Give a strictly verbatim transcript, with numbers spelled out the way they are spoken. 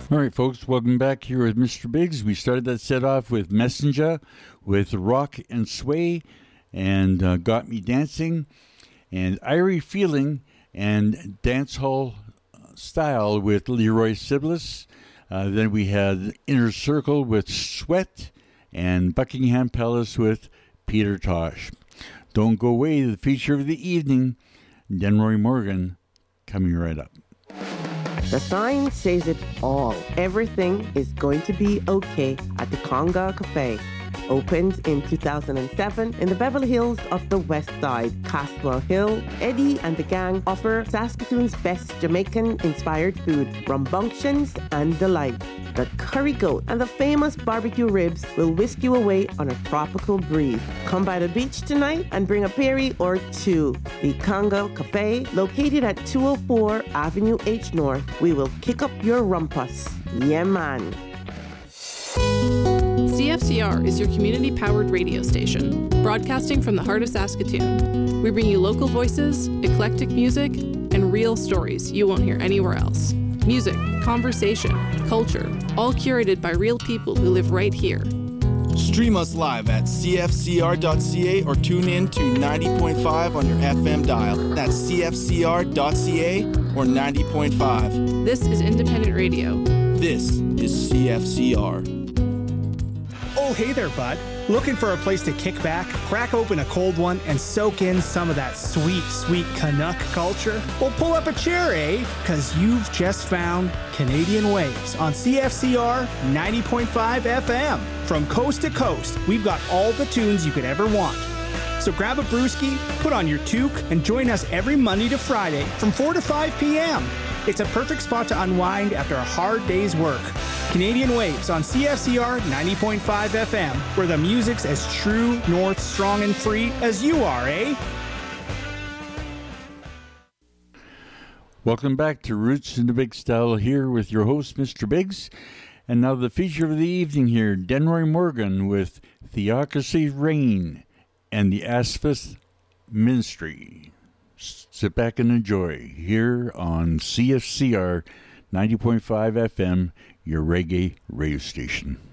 All right, folks, welcome back here with Mister Biggs. We started that set off with Messenger, with Rock and Sway, and uh, Got Me Dancing, and Irie Feeling, and Dancehall Style with Leroy Siblis. Uh, then we had Inner Circle with Sweat, and Buckingham Palace with Peter Tosh. Don't go away, the feature of the evening, Denroy Morgan, coming right up. The sign says it all. Everything is going to be okay at the Conga Cafe. Opened in two thousand seven in the Beverly Hills of the West Side, Caswell Hill, Eddie and the gang offer Saskatoon's best Jamaican-inspired food, rambunctions and delight. The curry goat and the famous barbecue ribs will whisk you away on a tropical breeze. Come by the beach tonight and bring a Perry or two. The Conga Cafe, located at two oh four Avenue H North. We will kick up your rumpus. Yeah, man. C F C R is your community-powered radio station, broadcasting from the heart of Saskatoon. We bring you local voices, eclectic music, and real stories you won't hear anywhere else. Music, conversation, culture, all curated by real people who live right here. Stream us live at c f c r dot c a or tune in to ninety point five on your F M dial. That's c f c r dot c a or ninety point five. This is independent radio. This is C F C R. Oh, hey there, bud. Looking for a place to kick back, crack open a cold one, and soak in some of that sweet, sweet Canuck culture? Well, pull up a chair, eh? Because you've just found Canadian Waves on C F C R ninety point five F M. From coast to coast, we've got all the tunes you could ever want. So grab a brewski, put on your toque, and join us every Monday to Friday from four to five p.m. It's a perfect spot to unwind after a hard day's work. Canadian Waves on C F C R ninety point five F M, where the music's as true, north, strong, and free as you are, eh? Welcome back to Roots in the Big Style here with your host, Mister Biggs. And now the feature of the evening here, Denroy Morgan with Theocracy Reign and the Asphalt Ministry. Sit back and enjoy here on C F C R ninety point five F M, your reggae radio station.